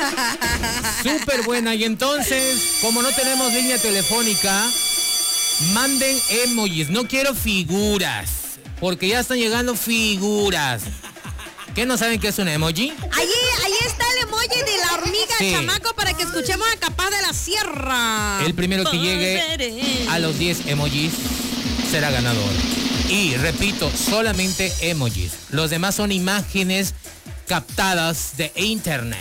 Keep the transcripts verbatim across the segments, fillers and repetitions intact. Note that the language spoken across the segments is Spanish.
Súper buena. Y entonces, como no tenemos línea telefónica, manden emojis. No quiero figuras, porque ya están llegando figuras. ¿Qué no saben qué es un emoji? Allí, allí está el emoji de la hormiga, sí. Chamaco, para que escuchemos a Capaz de la Sierra. El primero que llegue a los diez emojis será ganador. Y repito, solamente emojis. Los demás son imágenes captadas de internet.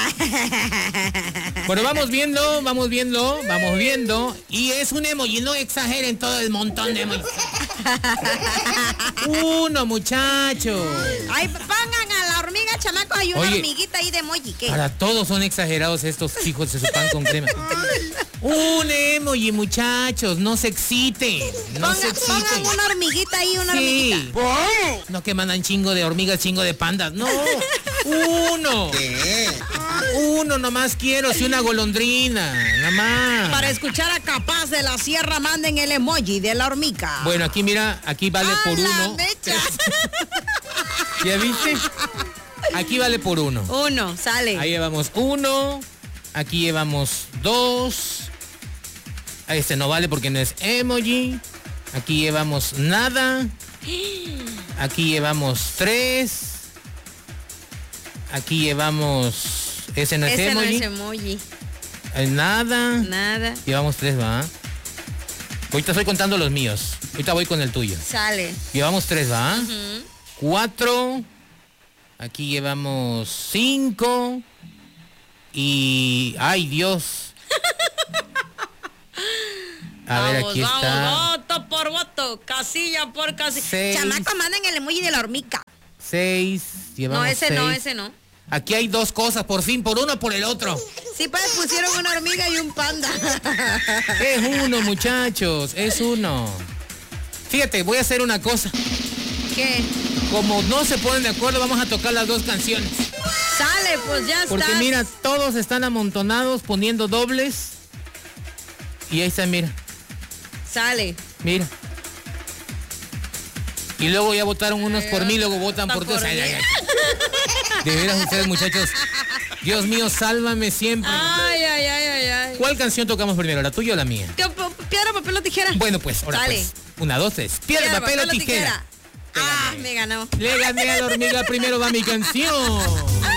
Bueno, vamos viendo, vamos viendo, vamos viendo. Y es un emoji, no exageren todo el montón de emojis. Uno, muchachos. Ay, pongan a la hormiga, Chamaco, hay una Oye, hormiguita ahí de emoji. ¿Qué? Para todos son exagerados estos hijos de su pan con crema. Un emoji, muchachos, no se exciten. No Ponga, se exciten. Pongan una hormiguita ahí, una sí. hormiguita. No que mandan chingo de hormigas, chingo de pandas. No. Uno. ¿Qué? Uno nomás quiero, si una golondrina, nada más. Para escuchar a Capaz de la Sierra, manden el emoji de la hormiga. Bueno, aquí mira, aquí vale ¡A por la uno. mecha! ¿Ya viste? Aquí vale por uno. Uno, sale. Ahí llevamos uno. Aquí llevamos dos. Este no vale porque no es emoji. Aquí llevamos nada. Aquí llevamos tres. Aquí llevamos... Ese no es Ese emoji. no es emoji. Nada. Nada. Llevamos tres, ¿va? Ahorita estoy contando los míos. Ahorita voy con el tuyo. Sale. Llevamos tres, ¿va? Uh-huh. Cuatro. Aquí llevamos cinco. Y... ¡Ay, Dios! A vamos, ver, aquí vamos, está. Voto por voto, casilla por casilla. Seis. Chamaco, manden el emoji de la hormiga. Seis. Llevamos No, ese seis. no, ese no. Aquí hay dos cosas, por fin, por uno o por el otro. Sí, pues pusieron una hormiga y un panda. Es uno, muchachos, es uno. Fíjate, voy a hacer una cosa. ¿Qué? Como no se ponen de acuerdo, vamos a tocar las dos canciones. Sale, pues ya está. Porque mira, todos están amontonados poniendo dobles. Y ahí está, mira. Sale. Mira. Y luego ya votaron unos por mí, luego votan por todos. Ay, ay, ay. De veras ustedes, muchachos. Dios mío, sálvame siempre. Ay, ay, ay, ay, ay. ¿Cuál canción tocamos primero, la tuya o la mía? ¿Qué, piedra, papel o tijera? Bueno, pues, ahora Sale. pues. Una, dos, tres. Piedra, Piedra, papel o papel o tijera. tijera. Ah, me ganó. Le gané a la hormiga, primero va mi canción.